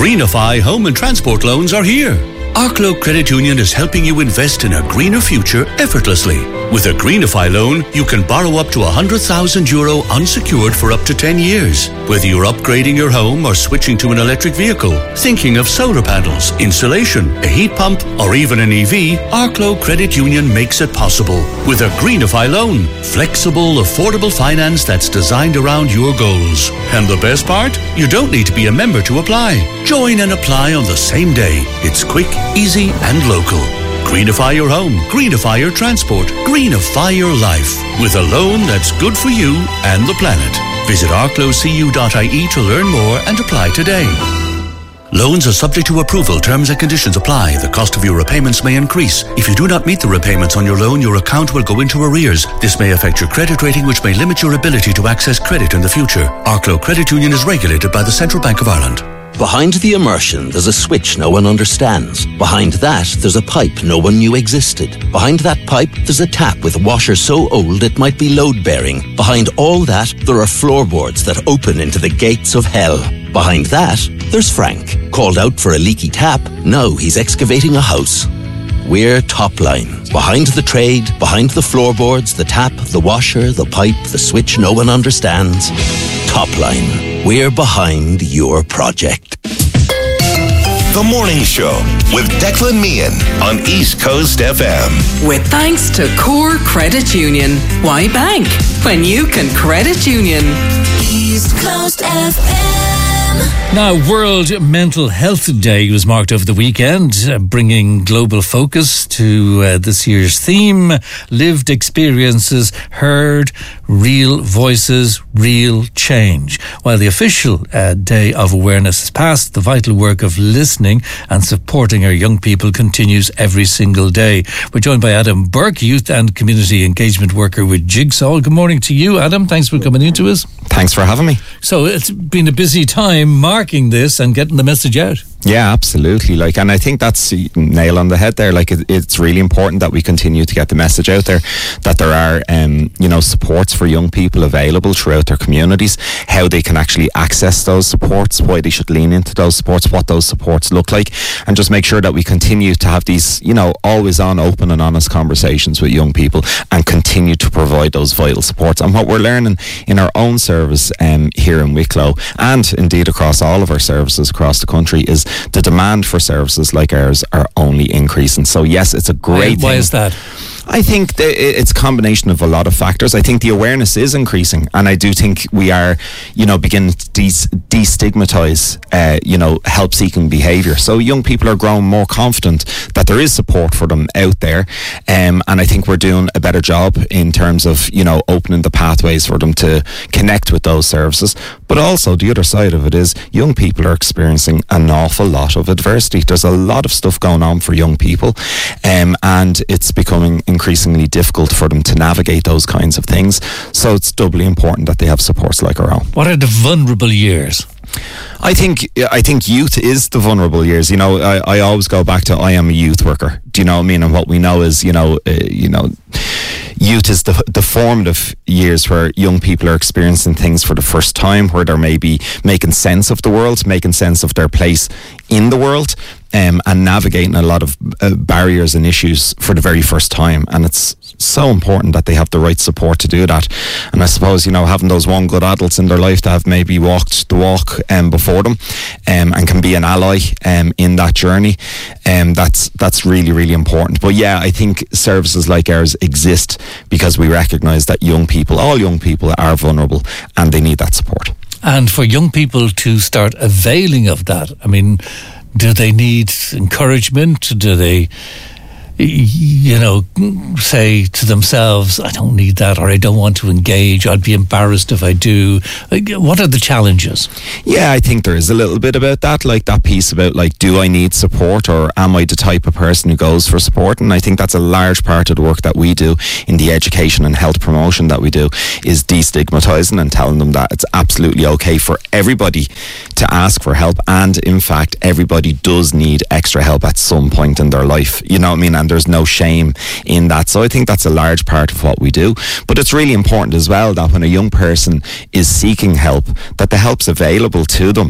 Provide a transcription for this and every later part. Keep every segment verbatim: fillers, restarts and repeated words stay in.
Greenify home and transport loans are here. Arklow Credit Union is helping you invest in a greener future effortlessly. With a Greenify loan, you can borrow up to one hundred thousand euro unsecured for up to ten years. Whether you're upgrading your home or switching to an electric vehicle, thinking of solar panels, insulation, a heat pump, or even an E V, Arklow Credit Union makes it possible. With a Greenify loan, flexible, affordable finance that's designed around your goals. And the best part? You don't need to be a member to apply. Join and apply on the same day. It's quick, easy and local. Greenify your home, greenify your transport, greenify your life with a loan that's good for you and the planet. Visit arklow c u dot i e to learn more and apply today. Loans are subject to approval. Terms and conditions apply. The cost of your repayments may increase. If you do not meet the repayments on your loan, your account will go into arrears. This may affect your credit rating, which may limit your ability to access credit in the future. Arklow Credit Union is regulated by the Central Bank of Ireland. Behind the immersion, there's a switch no one understands. Behind that, there's a pipe no one knew existed. Behind that pipe, there's a tap with washer so old it might be load-bearing. Behind all that, there are floorboards that open into the gates of hell. Behind that, there's Frank. Called out for a leaky tap, now he's excavating a house. We're Topline. Behind the trade, behind the floorboards, the tap, the washer, the pipe, the switch no one understands. Topline. We're behind your project. The Morning Show with Declan Meehan on East Coast F M. With thanks to Core Credit Union. Why bank when you can credit union? East Coast F M. Now, World Mental Health Day was marked over the weekend, uh, bringing global focus to uh, this year's theme: lived experiences heard, real voices, real change. While the official uh, day of awareness has passed, the vital work of listening and supporting our young people continues every single day. We're joined by Adam Burke, youth and community engagement worker with Jigsaw. Good morning to you, Adam. Thanks for coming into us. Thanks for having me. So it's been a busy time marking this and getting the message out. Yeah, absolutely. Like, and I think that's a nail on the head there. Like, it, it's really important that we continue to get the message out there that there are, um, you know, supports for young people available throughout their communities, how they can actually access those supports, why they should lean into those supports, what those supports look like, and just make sure that we continue to have these, you know, always on open and honest conversations with young people and continue to provide those vital supports. And what we're learning in our own service um, here in Wicklow, and indeed across all of our services across the country, is the demand for services like ours are only increasing. So yes, it's a great Why thing. is that? I think that it's a combination of a lot of factors. I think the awareness is increasing, and I do think we are, you know, beginning to de- destigmatize, uh, you know, help-seeking behaviour. So young people are growing more confident that there is support for them out there, um, and I think we're doing a better job in terms of, you know, opening the pathways for them to connect with those services. But also the other side of it is young people are experiencing an awful lot of adversity. There's a lot of stuff going on for young people, um, and it's becoming increasingly difficult for them to navigate those kinds of things. So it's doubly important that they have supports like our own. What are the vulnerable years? I think I think youth is the vulnerable years. You know, I, I always go back to I am a youth worker. Do you know what I mean? And what we know is, you know, uh, you know, youth is the the formative years where young people are experiencing things for the first time, where they're maybe making sense of the world, making sense of their place in the world, um, and navigating a lot of uh, barriers and issues for the very first time. And it's so important that they have the right support to do that. And I suppose, you know, having those one good adults in their life that have maybe walked the walk um, before them um, and can be an ally um, in that journey, um, that's that's really, really important. But yeah, I think services like ours exist because we recognise that young people, all young people are vulnerable and they need that support. And for young people to start availing of that, I mean, do they need encouragement? Do they, you know, say to themselves, I don't need that, or I don't want to engage, I'd be embarrassed if I do? What are the challenges? Yeah, I think there is a little bit about that, like that piece about, like, do I need support, or am I the type of person who goes for support? And I think that's a large part of the work that we do in the education and health promotion that we do, is destigmatising and telling them that it's absolutely okay for everybody to ask for help, and in fact everybody does need extra help at some point in their life, you know what I mean? And there's no shame in that. So I think that's a large part of what we do. But it's really important as well that when a young person is seeking help, that the help's available to them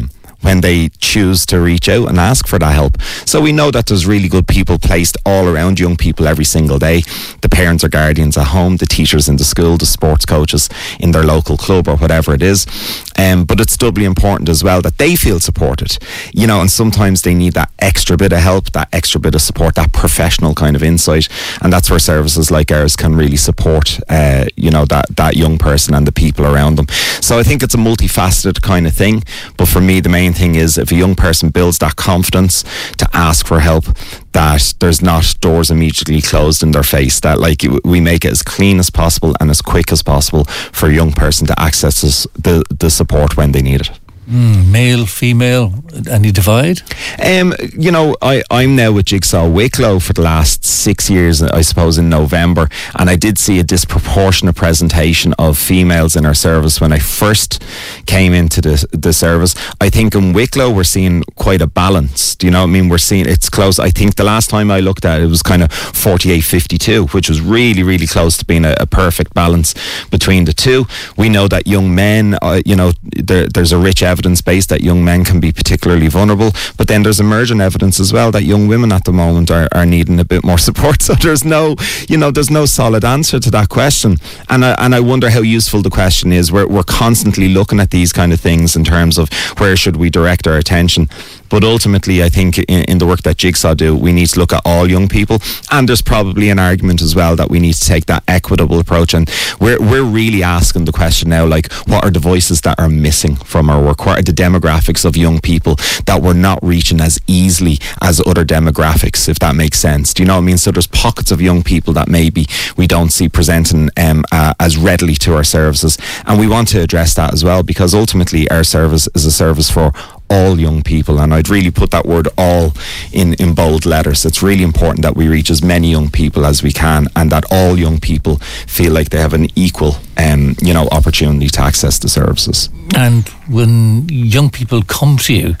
when they choose to reach out and ask for that help. So we know that there's really good people placed all around young people every single day. The parents or guardians at home, the teachers in the school, the sports coaches in their local club or whatever it is. Um, but it's doubly important as well that they feel supported. You know, and sometimes they need that extra bit of help, that extra bit of support, that professional kind of insight. And that's where services like ours can really support, uh, you know, that, that young person and the people around them. So I think it's a multifaceted kind of thing. But for me, the main thing is if a young person builds that confidence to ask for help, that there's not doors immediately closed in their face, that like we make it as clean as possible and as quick as possible for a young person to access this, the, the support when they need it. Mm, male, female, any divide? Um, you know, I, I'm now with Jigsaw Wicklow for the last six years, I suppose, in November, and I did see a disproportionate presentation of females in our service when I first came into the, the service. I think in Wicklow we're seeing quite a balance. Do you know what I mean? We're seeing it's close. I think the last time I looked at it, it was kind of forty-eight fifty-two, which was really, really close to being a, a perfect balance between the two. We know that young men, uh, you know, there, there's a rich evidence evidence base that young men can be particularly vulnerable, but then there's emerging evidence as well that young women at the moment are, are needing a bit more support. So there's no, you know, there's no solid answer to that question, and I, and I wonder how useful the question is. We're we're constantly looking at these kind of things in terms of where should we direct our attention. But ultimately, I think in, in the work that Jigsaw do, we need to look at all young people, and there's probably an argument as well that we need to take that equitable approach. And we're we're really asking the question now, like, what are the voices that are missing from our work? What are the demographics of young people that we're not reaching as easily as other demographics, if that makes sense? Do you know what I mean? So there's pockets of young people that maybe we don't see presenting um, uh, as readily to our services, and we want to address that as well, because ultimately our service is a service for all young people, and I'd really put that word all in, in bold letters. It's really important that we reach as many young people as we can, and that all young people feel like they have an equal um, you know, opportunity to access the services. And when young people come to you,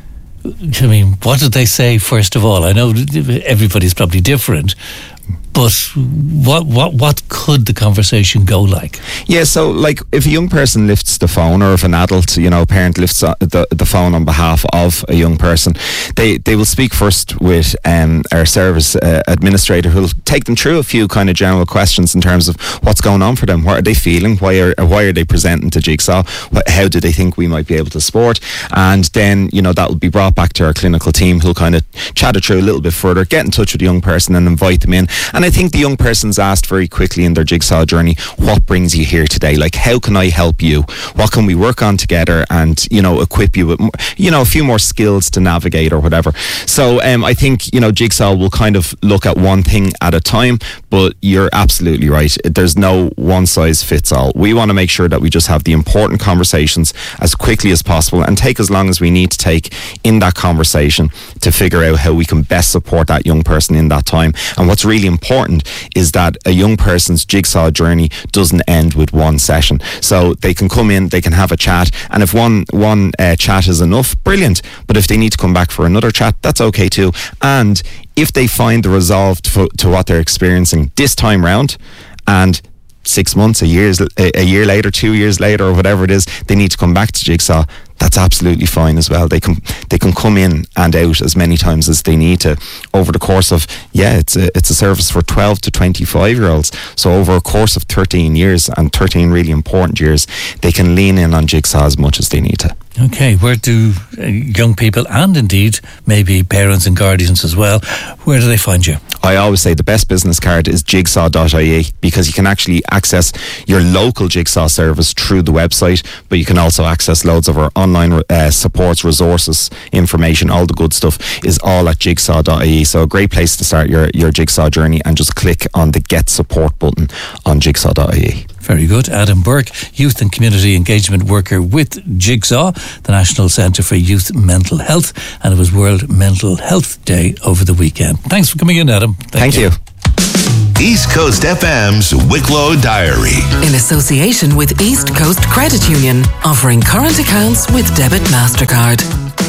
I mean, what did they say first of all? I know everybody's probably different, but what what what could the conversation go like? Yeah, so like if a young person lifts the phone, or if an adult, you know, parent lifts the the phone on behalf of a young person, they they will speak first with um, our service uh, administrator, who'll take them through a few kind of general questions in terms of what's going on for them, what are they feeling, why are why are they presenting to Jigsaw, what, how do they think we might be able to support, and then, you know, that will be brought back to our clinical team, who'll kind of chat it through a little bit further, get in touch with the young person and invite them in. And I think the young person's asked very quickly in their Jigsaw journey, what brings you here today? Like, how can I help you? What can we work on together and, you know, equip you with, you know, a few more skills to navigate or whatever. So um, I think, you know, Jigsaw will kind of look at one thing at a time, but you're absolutely right. There's no one size fits all. We want to make sure that we just have the important conversations as quickly as possible and take as long as we need to take in that conversation to figure out how we can best support that young person in that time. And what's really important is that a young person's Jigsaw journey doesn't end with one session. So they can come in, they can have a chat, and if one one uh, chat is enough, brilliant. But if they need to come back for another chat, that's okay too. And if they find the resolve to, to what they're experiencing this time round, and six months, a year, a year later, two years later, or whatever it is, they need to come back to Jigsaw, that's absolutely fine as well. They can they can come in and out as many times as they need to over the course of, yeah, it's a, it's a service for twelve to twenty-five year olds. So over a course of thirteen years, and thirteen really important years, they can lean in on Jigsaw as much as they need to. Okay, where do uh, young people, and indeed maybe parents and guardians as well, where do they find you? I always say the best business card is jigsaw dot I E, because you can actually access your local Jigsaw service through the website, but you can also access loads of our online uh, supports, resources, information, all the good stuff is all at jigsaw dot I E. So a great place to start your, your Jigsaw journey, and just click on the Get Support button on jigsaw dot I E. Very good. Adam Burke, Youth and Community Engagement Worker with Jigsaw, the National Centre for Youth Mental Health, and it was World Mental Health Day over the weekend. Thanks for coming in, Adam. Thank, Thank you. you. East Coast F M's Wicklow Diary. In association with East Coast Credit Union, offering current accounts with Debit MasterCard.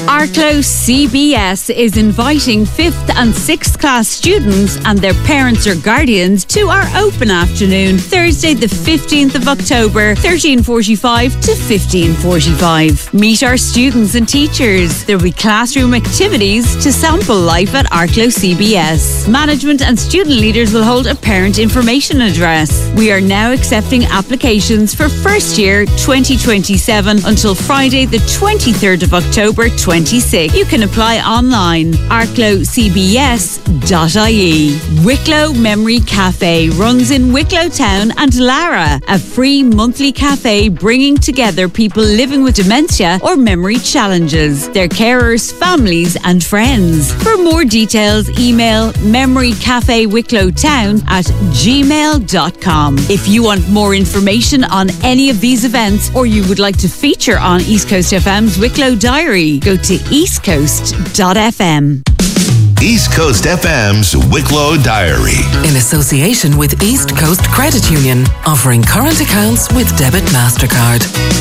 Arklow C B S is inviting fifth and sixth class students and their parents or guardians to our open afternoon, Thursday the fifteenth of October, thirteen forty-five to fifteen forty-five. Meet our students and teachers. There will be classroom activities to sample life at Arklow C B S. Management and student leaders will hold a parent information address. We are now accepting applications for first year twenty twenty-seven until Friday the twenty-third of October twenty-six. You can apply online. arklow c b s dot i e. Wicklow Memory Cafe runs in Wicklow Town and Lara, a free monthly cafe bringing together people living with dementia or memory challenges, their carers, families and friends. For more details, email memorycafewicklowtown at gmail dot com. If you want more information on any of these events or you would like to feature on East Coast F M's Wicklow Diary, go to east coast dot f m. East Coast F M's Wicklow Diary. In association with East Coast Credit Union, offering current accounts with debit MasterCard.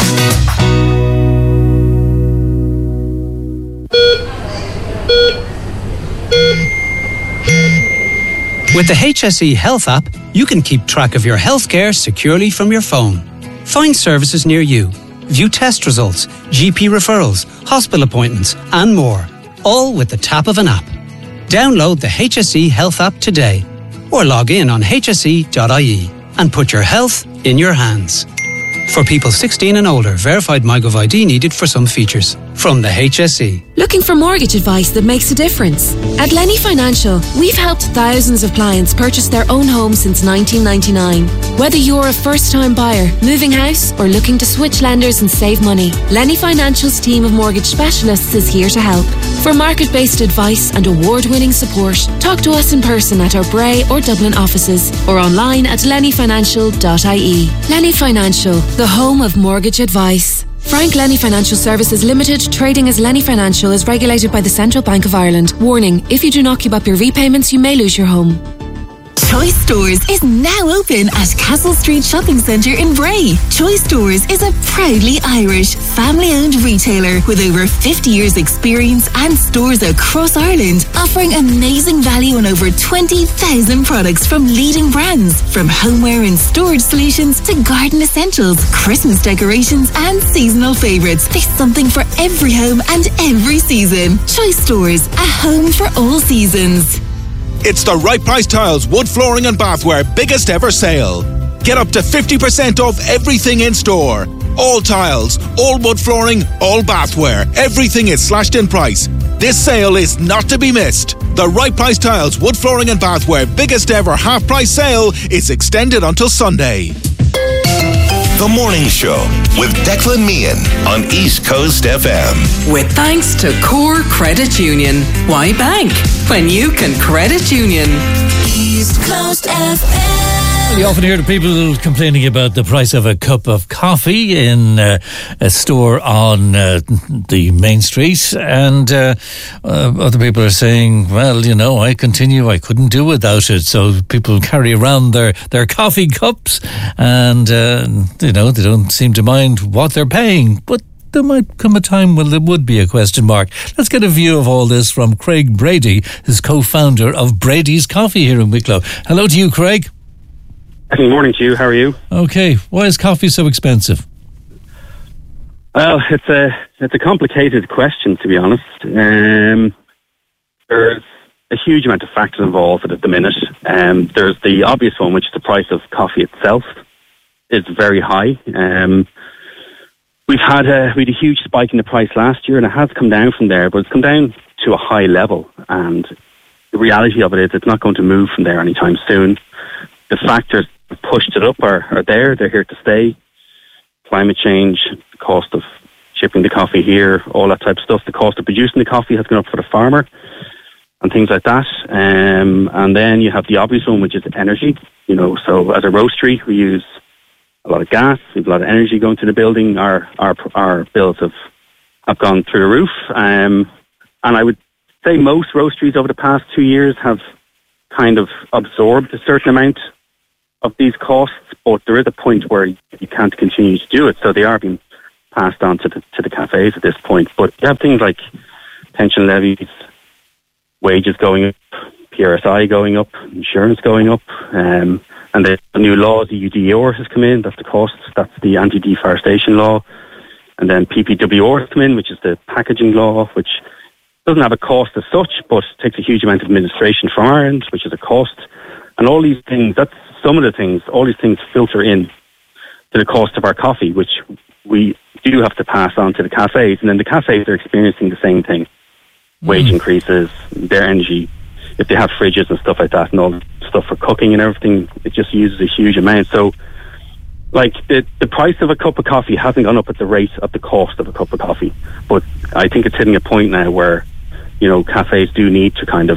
With the H S E Health app, you can keep track of your healthcare securely from your phone. Find services near you, view test results, G P referrals, hospital appointments, and more, all with the tap of an app. Download the H S E Health app today or log in on h s e dot i e and put your health in your hands. For people sixteen and older, verified MyGov I D needed for some features. From the H S E. Looking for mortgage advice that makes a difference? At Lenny Financial, we've helped thousands of clients purchase their own home since nineteen ninety-nine. Whether you're a first-time buyer, moving house, or looking to switch lenders and save money, Lenny Financial's team of mortgage specialists is here to help. For market-based advice and award-winning support, talk to us in person at our Bray or Dublin offices or online at lenny financial dot i e. Lenny Financial, the home of mortgage advice. Frank Lenny Financial Services Limited, trading as Lenny Financial, is regulated by the Central Bank of Ireland. Warning, if you do not keep up your repayments, you may lose your home. Choice Stores is now open at Castle Street Shopping Centre in Bray. Choice Stores is a proudly Irish, family-owned retailer with over fifty years experience and stores across Ireland, offering amazing value on over twenty thousand products from leading brands, from homeware and storage solutions to garden essentials, Christmas decorations and seasonal favourites. There's something for every home and every season. Choice Stores, a home for all seasons. It's the Right Price Tiles Wood Flooring and Bathware biggest ever sale. Get up to fifty percent off everything in store. All tiles, all wood flooring, all bathware. Everything is slashed in price. This sale is not to be missed. The Right Price Tiles Wood Flooring and Bathware biggest ever half price sale is extended until Sunday. The Morning Show with Declan Meehan on East Coast F M. With thanks to Core Credit Union. Why bank when you can credit union? East Coast F M. You often hear the people complaining about the price of a cup of coffee in uh, a store on uh, the main street, and uh, uh, other people are saying, well, you know, I continue, I couldn't do without it. So people carry around their, their coffee cups and, uh, you know, they don't seem to mind what they're paying. But there might come a time when there would be a question mark. Let's get a view of all this from Craig Brady, who's co-founder of Brady's Coffee here in Wicklow. Hello to you, Craig. Good morning to you. How are you? Okay. Why is coffee so expensive? Well, it's a it's a complicated question, to be honest. Um, there's a huge amount of factors involved at the minute. Um, there's the obvious one, which is the price of coffee itself. It's very high. Um, we've had a we had a huge spike in the price last year, and it has come down from there, but it's come down to a high level. And the reality of it is, it's not going to move from there anytime soon. The factors that pushed it up are, are there. They're here to stay. Climate change, the cost of shipping the coffee here, all that type of stuff. The cost of producing the coffee has gone up for the farmer and things like that. Um, and then you have the obvious one, which is energy. You know, so as a roastery, we use a lot of gas. We have a lot of energy going to the building. Our our our bills have, have gone through the roof. Um, and I would say most roasteries over the past two years have kind of absorbed a certain amount of these costs, but there is a point where you can't continue to do it, so they are being passed on to the to the cafes at this point. But you have things like pension levies, wages going up, P R S I going up, insurance going up, um, and the new law, the U D R has come in, that's the cost, that's the anti-deforestation law. And then P P W R has come in, which is the packaging law, which doesn't have a cost as such, but takes a huge amount of administration from our end, which is a cost. And all these things, that's some of the things, all these things filter in to the cost of our coffee, which we do have to pass on to the cafes. And then the cafes are experiencing the same thing. Wage mm. increases, their energy, if they have fridges and stuff like that, and all the stuff for cooking and everything, it just uses a huge amount. So, like, the, the price of a cup of coffee hasn't gone up at the rate of the cost of a cup of coffee. But I think it's hitting a point now where, you know, cafes do need to kind of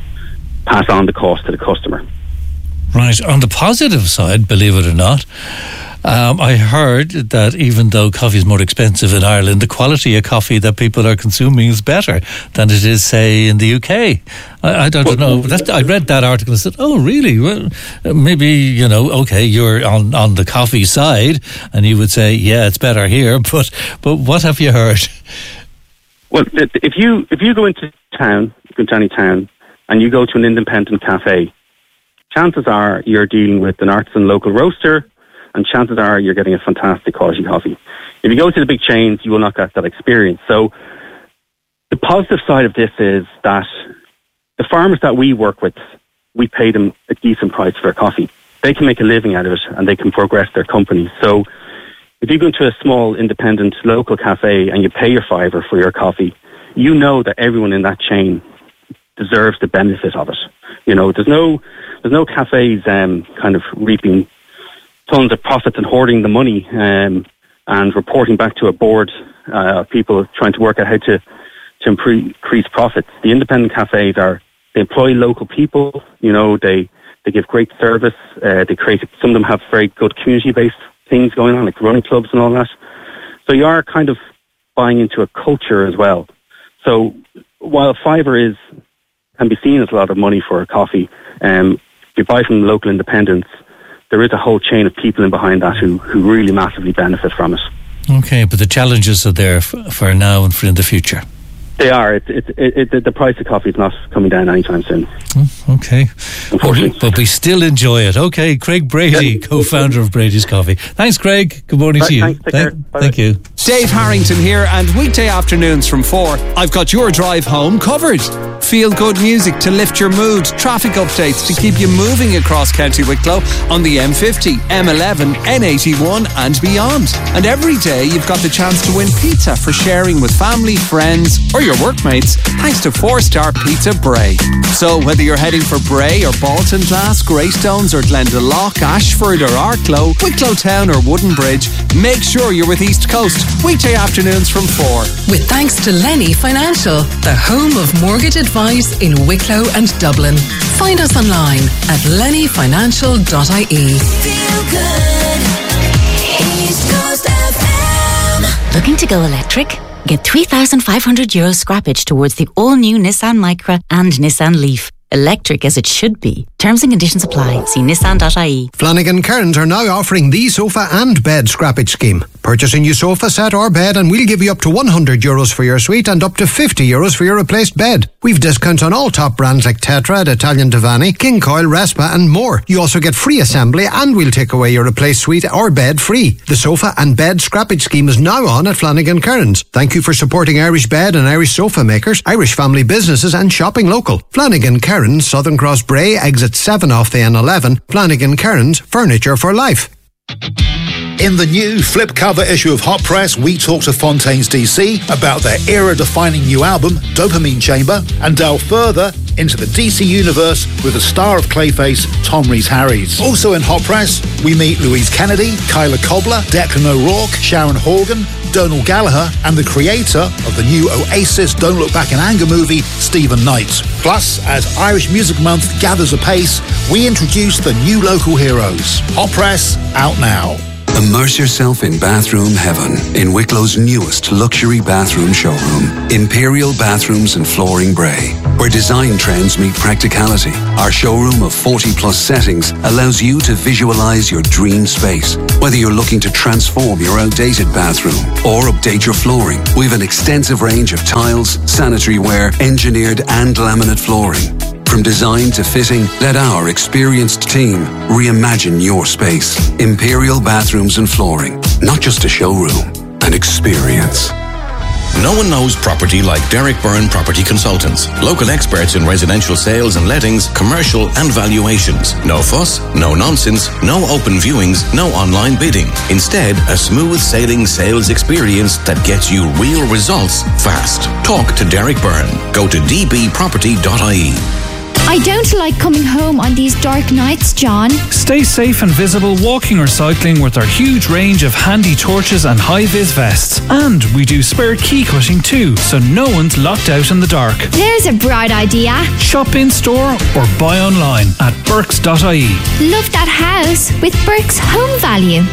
pass on the cost to the customer. Right. On the positive side, believe it or not, um, I heard that even though coffee is more expensive in Ireland, the quality of coffee that people are consuming is better than it is, say, in the U K. I, I don't well, know. That, I read that article and said, oh, really? Well, maybe, you know, okay, you're on, on the coffee side and you would say, yeah, it's better here. But but what have you heard? Well, if you if you go into town, go into any town, and you go to an independent cafe, chances are you're dealing with an artisan local roaster, and chances are you're getting a fantastic quality coffee. If you go to the big chains, you will not get that experience. So the positive side of this is that the farmers that we work with, we pay them a decent price for their coffee. They can make a living out of it, and they can progress their company. So if you go into a small, independent, local cafe and you pay your fiver for your coffee, you know that everyone in that chain deserves the benefit of it. You know, there's no there's no cafes um, kind of reaping tons of profits and hoarding the money um, and reporting back to a board uh, of people trying to work out how to, to improve, increase profits. The independent cafes are, they employ local people, you know, they, they give great service, uh, they create, some of them have very good community-based things going on, like running clubs and all that. So you are kind of buying into a culture as well. So while fiver is, can be seen as a lot of money for a coffee, um, if you buy from local independents, there is a whole chain of people in behind that who, who really massively benefit from it. Okay, but the challenges are there f- for now and for in the future. They are. It, it, it, it, the price of coffee is not coming down anytime soon. Oh, okay. Unfortunately. But we, but we still enjoy it. Okay, Craig Brady, yeah. co-founder of Brady's Coffee. Thanks, Craig. Good morning right, to you. Thanks, take Th- care. Thank you. Dave Harrington here, and weekday afternoons from four, I've got your drive home covered. Feel good music to lift your mood, traffic updates to keep you moving across County Wicklow on the M fifty, M eleven, N eighty-one and beyond. And every day you've got the chance to win pizza for sharing with family, friends or your workmates, thanks to four star Pizza Bray. So whether you're heading for Bray or Baltinglass, Greystones or Glendalough, Ashford or Arklow, Wicklow Town or Wooden Bridge, make sure you're with East Coast, weekday afternoons from four. With thanks to Lenny Financial, the home of mortgage advice in Wicklow and Dublin. Find us online at lenny financial dot I E. Feel good. East Coast F M. Looking to go electric? Get three thousand five hundred euros scrappage towards the all-new Nissan Micra and Nissan Leaf. Electric as it should be. Terms and conditions apply. See nissan dot I E. Flanagan Cairns are now offering the sofa and bed scrappage scheme. Purchase a new sofa set or bed and we'll give you up to one hundred euros for your suite and up to fifty euros for your replaced bed. We've discounts on all top brands like Tetra, Italian Divani, King Coil, Respa and more. You also get free assembly and we'll take away your replaced suite or bed free. The sofa and bed scrappage scheme is now on at Flanagan Cairns. Thank you for supporting Irish bed and Irish sofa makers, Irish family businesses and shopping local. Flanagan Cairns, Southern Cross Bray, exit seven off the N eleven. Flanagan Cairns, furniture for life. In the new flip cover issue of Hot Press, we talk to Fontaines D C about their era-defining new album, Dopamine Chamber, and delve further into the D C universe with the star of Clayface, Tom Rhys-Harries. Also in Hot Press, we meet Louise Kennedy, Kyla Cobbler, Declan O'Rourke, Sharon Horgan, Donal Gallagher, and the creator of the new Oasis Don't Look Back in Anger movie, Stephen Knight. Plus, as Irish Music Month gathers apace, we introduce the new local heroes. Hot Press, out now. Immerse yourself in bathroom heaven in Wicklow's newest luxury bathroom showroom, Imperial Bathrooms and Flooring Bray, where design trends meet practicality. Our showroom of forty plus settings allows you to visualize your dream space. Whether you're looking to transform your outdated bathroom or update your flooring, we have an extensive range of tiles, sanitary ware, engineered and laminate flooring. From design to fitting, let our experienced team reimagine your space. Imperial Bathrooms and Flooring, not just a showroom, an experience. No one knows property like Derek Byrne Property Consultants. Local experts in residential sales and lettings, commercial and valuations. No fuss, no nonsense, no open viewings, no online bidding. Instead, a smooth sailing sales experience that gets you real results fast. Talk to Derek Byrne. Go to d b property dot i e. I don't like coming home on these dark nights, John. Stay safe and visible walking or cycling with our huge range of handy torches and high-vis vests. And we do spare key cutting too, so no one's locked out in the dark. There's a bright idea. Shop in store or buy online at burks dot i e. Love that house with Burke's Home Value.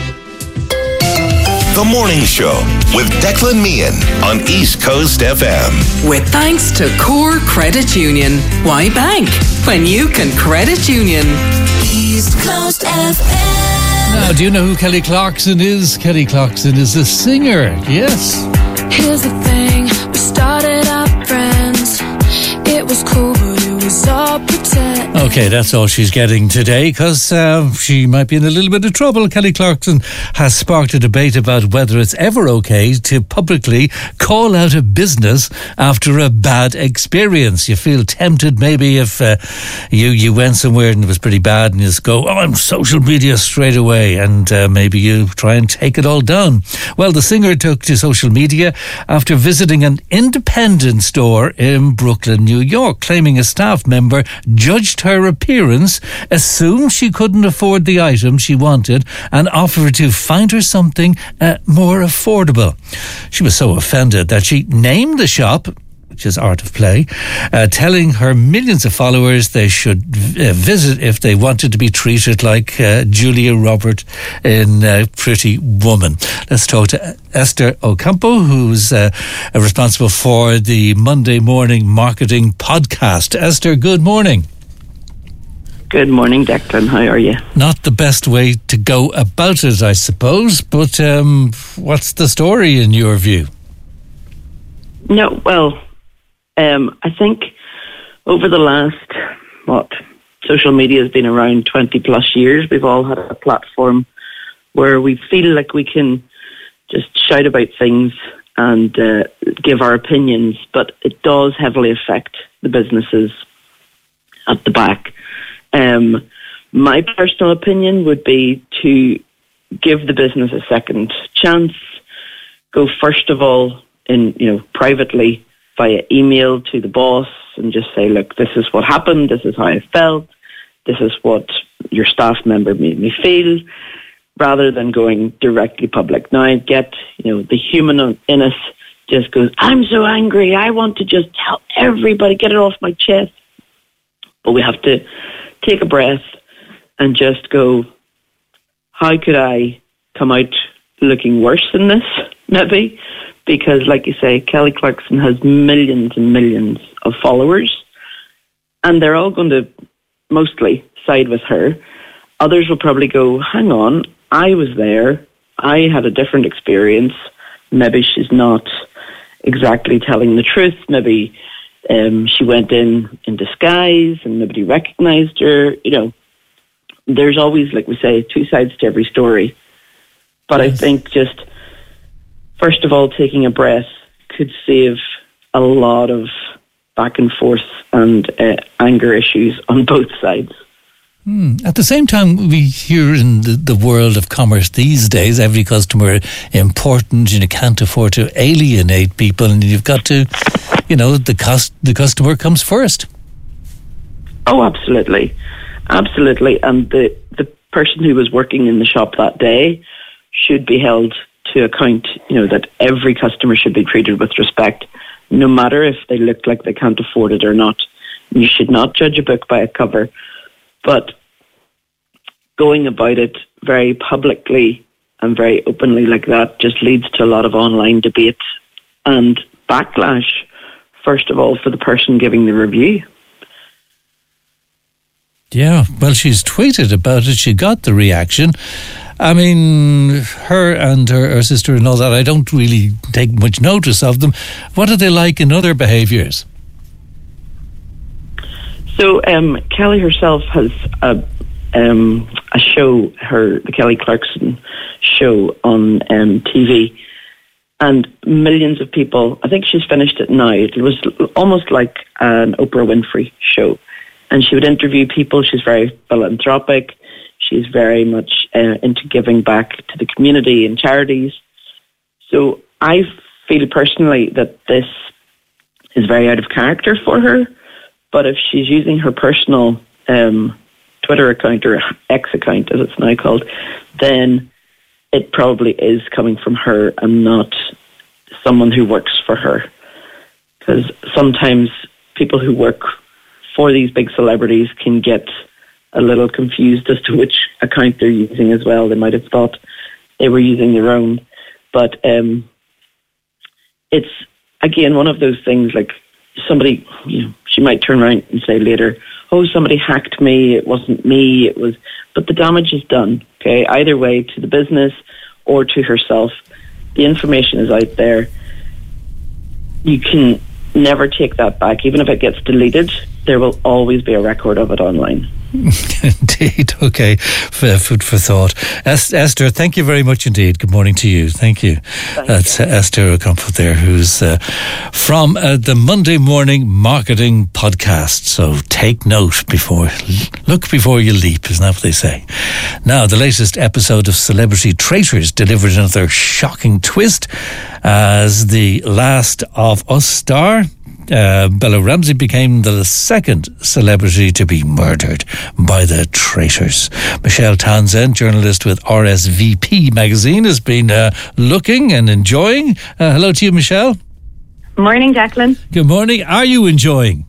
The Morning Show with Declan Meehan on East Coast F M. With thanks to Core Credit Union. Why bank when you can credit union? East Coast F M. Now, do you know who Kelly Clarkson is? Kelly Clarkson is a singer, yes. Here's the thing, we started out friends. It was cool, but it was all pretend. Okay, that's all she's getting today, because uh, she might be in a little bit of trouble. Kelly Clarkson has sparked a debate about whether it's ever okay to publicly call out a business after a bad experience. You feel tempted maybe if uh, you, you went somewhere and it was pretty bad and you just go, oh, I'm social media straight away, and uh, maybe you try and take it all down. Well, the singer took to social media after visiting an independent store in Brooklyn, New York, claiming a staff member judged her appearance, assumed she couldn't afford the item she wanted, and offered to find her something uh, more affordable. She was so offended that she named the shop, which is Art of Play, uh, telling her millions of followers they should uh, visit if they wanted to be treated like uh, Julia Roberts in uh, Pretty Woman. Let's talk to Esther Ocampo, who's uh, responsible for the Monday Morning Marketing Podcast. Esther, good morning. Good morning, Declan. How are you? Not the best way to go about it, I suppose, but um, what's the story in your view? No, well, um, I think over the last, what, social media has been around twenty plus years. We've all had a platform where we feel like we can just shout about things and uh, give our opinions, but it does heavily affect the businesses at the back. Um, my personal opinion would be to give the business a second chance. Go first of all in, you know, privately via email to the boss and just say, look, this is what happened. This is how I felt. This is what your staff member made me feel, rather than going directly public. Now I get, you know, the human in us just goes, I'm so angry. I want to just tell everybody, get it off my chest. But we have to take a breath and just go, how could I come out looking worse than this, maybe? Because, like you say, Kelly Clarkson has millions and millions of followers, and they're all going to mostly side with her. Others will probably go, hang on, I was there. I had a different experience. Maybe she's not exactly telling the truth. Maybe Um, she went in in disguise and nobody recognized her. You know, there's always, like we say, two sides to every story. But yes. I think just, first of all, taking a breath could save a lot of back and forth and uh, anger issues on both sides. Hmm. At the same time, we hear in the, the world of commerce these days, every customer important, you know, can't afford to alienate people, and you've got to, you know, the cost, the customer comes first. Oh, absolutely. Absolutely. And the, the person who was working in the shop that day should be held to account, you know, that every customer should be treated with respect, no matter if they look like they can't afford it or not. You should not judge a book by a cover. But going about it very publicly and very openly like that just leads to a lot of online debate and backlash, first of all, for the person giving the review. Yeah, well, she's tweeted about it. She got the reaction. I mean, her and her, her sister and all that, I don't really take much notice of them. What are they like in other behaviours? So um, Kelly herself has a, um, a show, her the Kelly Clarkson show on um, T V, and millions of people, I think she's finished it now, it was almost like an Oprah Winfrey show. And she would interview people. She's very philanthropic. She's very much uh, into giving back to the community and charities. So I feel personally that this is very out of character for her. But if she's using her personal um, Twitter account, or X account as it's now called, then it probably is coming from her and not someone who works for her. Because sometimes people who work for these big celebrities can get a little confused as to which account they're using as well. They might have thought they were using their own. But um, it's, again, one of those things like somebody, you know, she might turn around and say later, oh, somebody hacked me, it wasn't me, it was, but the damage is done, okay? Either way, to the business or to herself. The information is out there. You can never take that back. Even if it gets deleted, there will always be a record of it online. Indeed. Okay. F- food for thought. Es- Esther, thank you very much indeed. Good morning to you. Thank you. Thank That's you. Uh, Esther O'Comfort there, who's uh, from uh, the Monday Morning Marketing Podcast. So take note before, look before you leap, isn't that what they say? Now, the latest episode of Celebrity Traitors delivered another shocking twist as the Last of Us star. Uh, Bella Ramsey became the second celebrity to be murdered by the traitors. Michelle Townsend, journalist with R S V P magazine, has been uh, looking and enjoying. Uh, hello to you, Michelle. Morning, Declan. Good morning. Are you enjoying?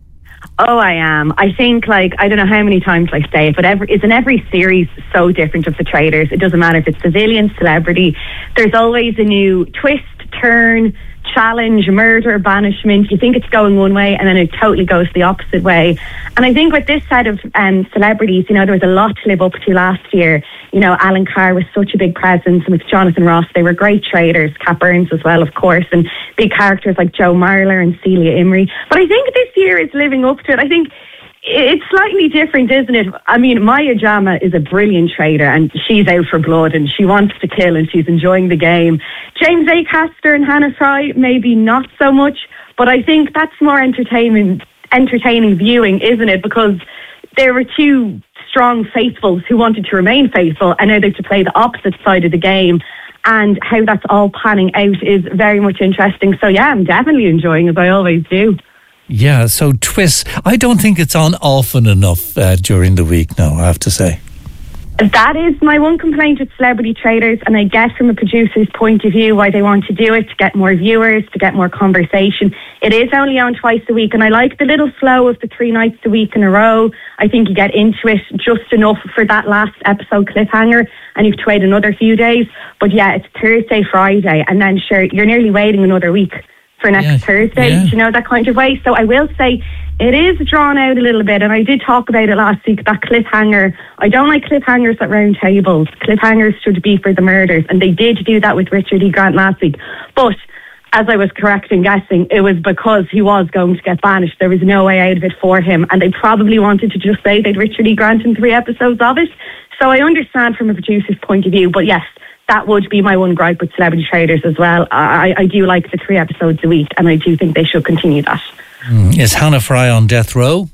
Oh, I am. I think, like, I don't know how many times I say it, but every, it's in every series so different of the traitors. It doesn't matter if it's civilian, celebrity. There's always a new twist, turn, challenge, murder, banishment. You think it's going one way and then it totally goes the opposite way. And I think with this set of um, celebrities, you know, there was a lot to live up to last year. You know, Alan Carr was such a big presence, and with Jonathan Ross, they were great traders. Cat Burns as well, of course, and big characters like Joe Marler and Celia Imrie. But I think this year is living up to it. I think it's slightly different, isn't it? I mean, Maya Jama is a brilliant trader, and she's out for blood and she wants to kill and she's enjoying the game. James Acaster and Hannah Fry, maybe not so much, but I think that's more entertainment, entertaining viewing, isn't it? Because there were two strong faithfuls who wanted to remain faithful, and now they have to play the opposite side of the game. And how that's all panning out is very much interesting. So yeah, I'm definitely enjoying, as I always do. Yeah, so twists. I don't think it's on often enough uh, during the week now, I have to say. That is my one complaint with Celebrity Traitors, and I get from a producer's point of view why they want to do it, to get more viewers, to get more conversation. It is only on twice a week, and I like the little flow of the three nights a week in a row. I think you get into it just enough for that last episode cliffhanger, and you have to wait another few days. But yeah, it's Thursday, Friday, and then sure, you're nearly waiting another week for next yeah, Thursday, yeah. you know, that kind of way. So I will say it is drawn out a little bit, and I did talk about it last week, that cliffhanger. I don't like cliffhangers at round tables. Cliffhangers should be for the murders, and they did do that with Richard E. Grant last week. But as I was correct in guessing, it was because he was going to get banished. There was no way out of it for him, and they probably wanted to just say they'd Richard E. Grant in three episodes of it. So I understand from a producer's point of view, but yes, that would be my one gripe with Celebrity Traitors as well. I, I do like the three episodes a week, and I do think they should continue that. Mm. Is Hannah Fry on death row?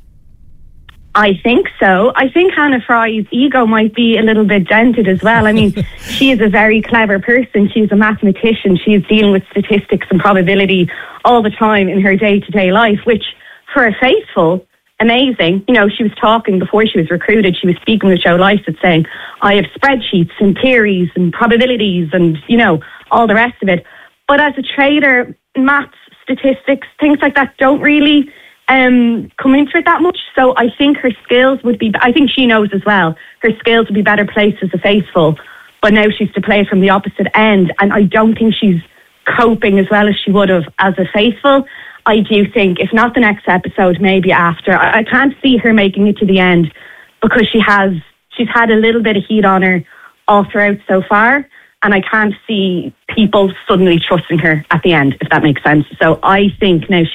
I think so. I think Hannah Fry's ego might be a little bit dented as well. I mean, she is a very clever person. She's a mathematician. She's dealing with statistics and probability all the time in her day-to-day life, which for a faithful, amazing. You know, she was talking before she was recruited. She was speaking with Joe Lycett saying, I have spreadsheets and theories and probabilities and, you know, all the rest of it. But as a trader, maths, statistics, things like that don't really um, come into it that much. So I think her skills would be, I think she knows as well, her skills would be better placed as a faithful. but now she's to play from the opposite end, and I don't think she's coping as well as she would have as a faithful. I do think, if not the next episode, maybe after. I, I can't see her making it to the end because she has she's had a little bit of heat on her all throughout so far, and I can't see people suddenly trusting her at the end, if that makes sense. So I think now